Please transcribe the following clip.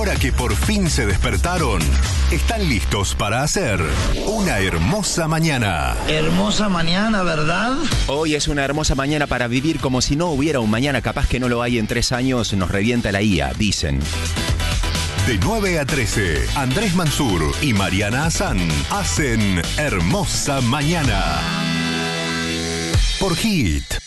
ahora que por fin se despertaron, están listos para hacer una hermosa mañana. Hermosa mañana, ¿verdad? Hoy es una hermosa mañana para vivir como si no hubiera un mañana. Capaz que no lo hay en 3 años, nos revienta la IA, dicen. De 9 a 13, Andrés Mansur y Mariana Hassan hacen Hermosa Mañana. Por Hit.